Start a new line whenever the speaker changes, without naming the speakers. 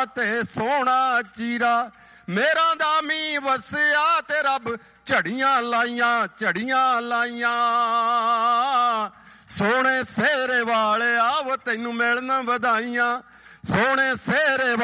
ਤੇ ਸੋਹਣਾ ਚੀਰਾ। ਮੇਰਾ ਦਾ ਮੀਂਹ ਵਸਿਆ ਤੇ ਰੱਬ ਝੜੀਆਂ ਲਾਈਆਂ, ਝੜੀਆਂ ਲਾਈਆਂ। ਸੋਹਣੇ ਸਿਹਰੇ ਵਾਲਿਆ ਓ ਤੈਨੂੰ ਮਿਲਣ ਵਧਾਈਆਂ, ਸੋਹਣੇ ਸਿਹਰੇ